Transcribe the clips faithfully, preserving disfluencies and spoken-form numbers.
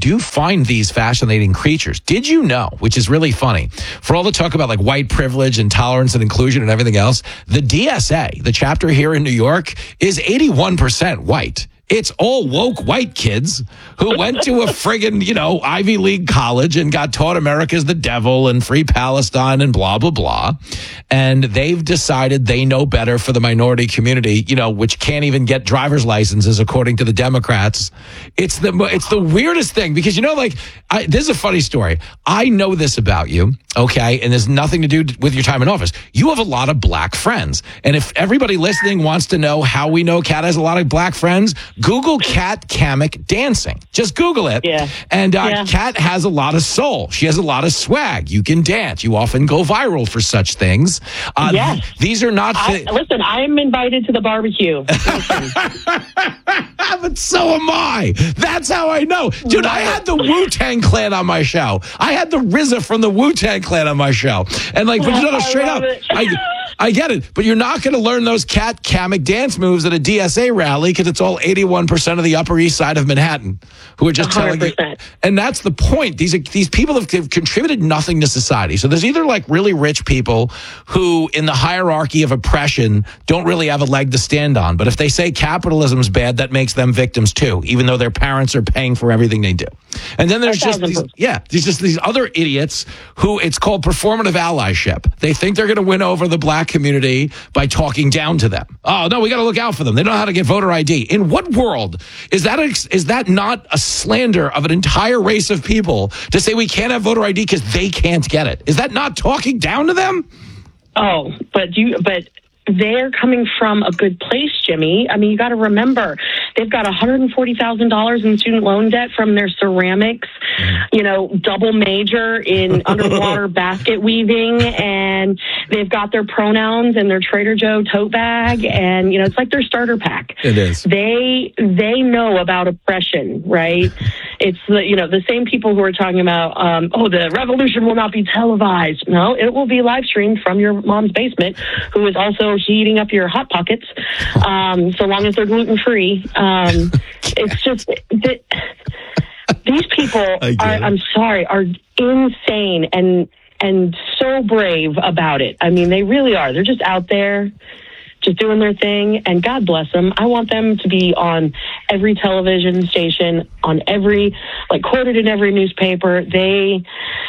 do find these fascinating creatures. Did you know, which is really funny, for all the talk about like white privilege and tolerance and inclusion and everything else, the D S A, the chapter here in New York, is eighty-one percent white. It's all woke white kids who went to a friggin', you know, Ivy League college and got taught America's the devil and free Palestine and blah, blah, blah. And they've decided they know better for the minority community, you know, which can't even get driver's licenses according to the Democrats. It's the it's the weirdest thing because, you know, like, I, this is a funny story. I know this about you, okay? And there's nothing to do with your time in office. You have a lot of black friends. And if everybody listening wants to know how we know Kat has a lot of black friends, Google Kat Cammack dancing. Just Google it. Yeah. And uh, yeah. Kat has a lot of soul. She has a lot of swag. You can dance. You often go viral for such things. Uh, yes. th- these are not... Th- I, listen, I'm invited to the barbecue. But so am I. That's how I know. Dude, I had the Wu-Tang Clan on my show. I had the R Z A from the Wu-Tang Clan on my show. And like, but you know, straight up, I, I get it. But you're not going to learn those Kat Cammack dance moves at a D S A rally because it's all eighty-one percent of the Upper East Side of Manhattan who are just one hundred percent. telling you. And that's the point. These are, these people have contributed nothing to society. So there's either like really rich people who in the hierarchy of oppression don't really have a leg to stand on. But if they say capitalism's bad, that makes them victims too, even though their parents are paying for everything they do. And then there's just these, yeah, there's just these other idiots who it's called performative allyship. They think they're going to win over the black community by talking down to them. Oh no, we got to look out for them. They don't know how to get voter I D. In what world is that? A, is that not a slander of an entire race of people to say we can't have voter I D because they can't get it? Is that not talking down to them? Oh, but you, but they're coming from a good place, Jimmy. I mean, you got to remember, they've got one hundred forty thousand dollars in student loan debt from their ceramics, you know, double major in underwater basket weaving, and they've got their pronouns and their Trader Joe tote bag, and, you know, it's like their starter pack. It is. They, they know about oppression, right? It's the, you know, the same people who are talking about, um, oh, the revolution will not be televised. No, it will be live streamed from your mom's basement, who is also heating up your Hot Pockets, um, so long as they're gluten-free. Um, it's just, th- these people are, I'm sorry, are insane and and so brave about it. I mean, they really are. They're just out there, just doing their thing, and God bless them. I want them to be on every television station, on every, like, quoted in every newspaper. They...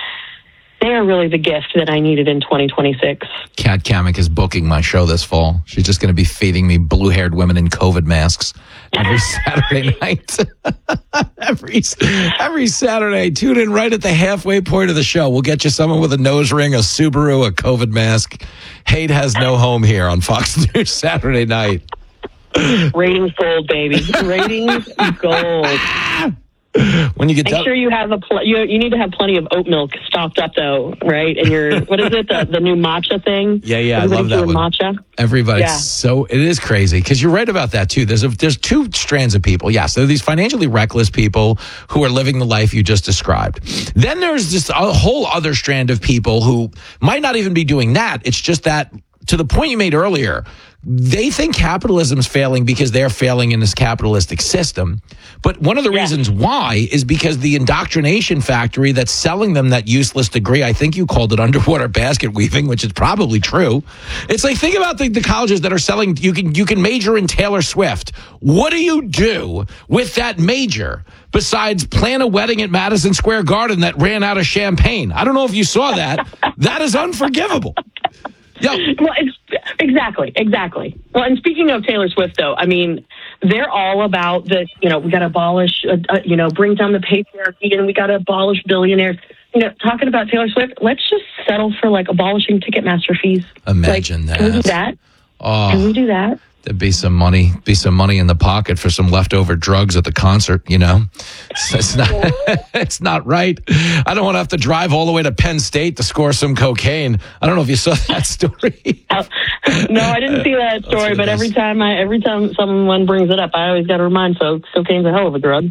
They are really the gift that I needed in twenty twenty-six. Kat Cammack is booking my show this fall. She's just going to be feeding me blue-haired women in COVID masks every Saturday night. every every Saturday. Tune in right at the halfway point of the show. We'll get you someone with a nose ring, a Subaru, a COVID mask. Hate has no home here on Fox News Saturday night. Ratings gold, baby. Ratings gold. When you get Make done, sure you have a pl- you, you need to have plenty of oat milk stocked up though, right? And your what is it the, the new matcha thing? Yeah, yeah, Everybody's I love that doing one. Matcha. Everybody's Yeah. so it is crazy because you're right about that too. There's a, there's two strands of people. Yes, there are these financially reckless people who are living the life you just described. Then there's just a whole other strand of people who might not even be doing that. It's just that, to the point you made earlier, they think capitalism's failing because they're failing in this capitalistic system. But one of the Yeah. reasons why is because the indoctrination factory that's selling them that useless degree, I think you called it underwater basket weaving, which is probably true. It's like, think about the, the colleges that are selling, you can, you can major in Taylor Swift. What do you do with that major besides plan a wedding at Madison Square Garden that ran out of champagne? I don't know if you saw that. That is unforgivable. Yo. Well, it's, exactly, exactly. Well, and speaking of Taylor Swift, though, I mean, they're all about the, you know, we got to abolish, uh, uh, you know, bring down the patriarchy, and we got to abolish billionaires. You know, talking about Taylor Swift, let's just settle for, like, abolishing Ticketmaster fees. Imagine like, that. Can we do that? Oh. Can we do that? There'd be some money, be some money in the pocket for some leftover drugs at the concert, you know? It's, it's not, it's not right. I don't want to have to drive all the way to Penn State to score some cocaine. I don't know if you saw that story. Oh, no, I didn't see that story, but every time I, every time someone brings it up, I always got to remind folks, cocaine's a hell of a drug.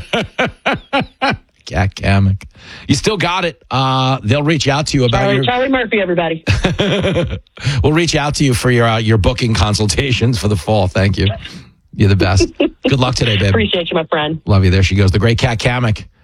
Kat Cammack. You still got it. Uh, they'll reach out to you about Charlie, your... Charlie Murphy, everybody. We'll reach out to you for your uh, your booking consultations for the fall. Thank you. You're the best. Good luck today, babe. Appreciate you, my friend. Love you. There she goes. The great Kat Cammack.